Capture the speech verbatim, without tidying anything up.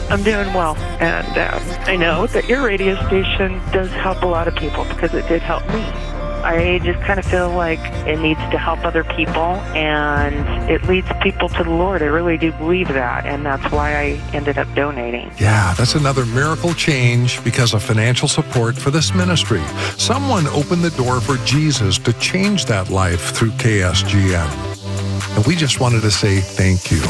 I'm doing well, and um, I know that your radio station does help a lot of people because it did help me. I just kind of feel like it needs to help other people, and it leads people to the Lord. I really do believe that, and that's why I ended up donating. Yeah, that's another miracle change because of financial support for this ministry. Someone opened the door for Jesus to change that life through K S G N. And we just wanted to say thank you.